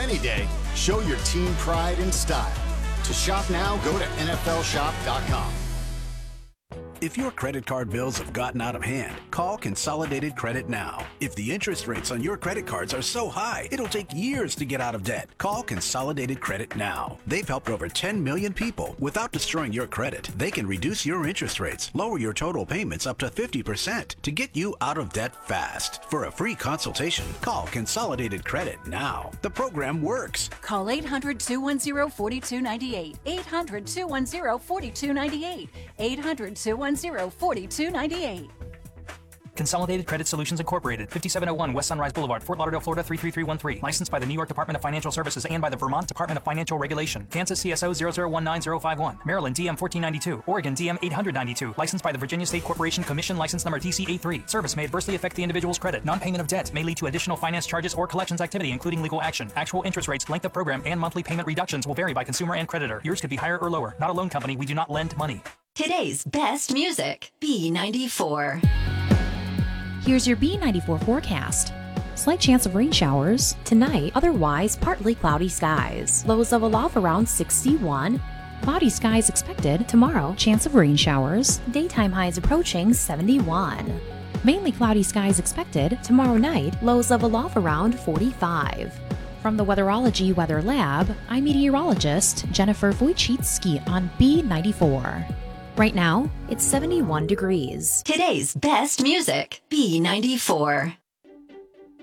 any day, show your team pride and style. To shop now, go to NFLShop.com. If your credit card bills have gotten out of hand, call Consolidated Credit now. If the interest rates on your credit cards are so high, it'll take years to get out of debt. Call Consolidated Credit now. They've helped over 10 million people without destroying your credit. They can reduce your interest rates, lower your total payments up to 50% to get you out of debt fast. For a free consultation, call Consolidated Credit now. The program works. Call 800-210-4298. 800-210-4298. 800-210-4298. Consolidated Credit Solutions Incorporated, 5701 West Sunrise Boulevard, Fort Lauderdale, Florida 33313. Licensed by the New York Department of Financial Services and by the Vermont Department of Financial Regulation. Kansas CSO 0019051. Maryland DM 1492. Oregon DM 892. Licensed by the Virginia State Corporation Commission, license number TC83. Service may adversely affect the individual's credit. Non-payment of debt may lead to additional finance charges or collections activity, including legal action. Actual interest rates, length of program, and monthly payment reductions will vary by consumer and creditor. Yours could be higher or lower. Not a loan company. We do not lend money. Today's best music, B94. Here's your B94 forecast. Slight chance of rain showers. Tonight, otherwise partly cloudy skies. Lows level off around 61. Cloudy skies expected. Tomorrow, chance of rain showers. Daytime highs approaching 71. Mainly cloudy skies expected. Tomorrow night, lows level off around 45. From the Weatherology Weather Lab, I'm meteorologist Jennifer Wojcicki on B94. Right now, it's 71 degrees. Today's best music, B94.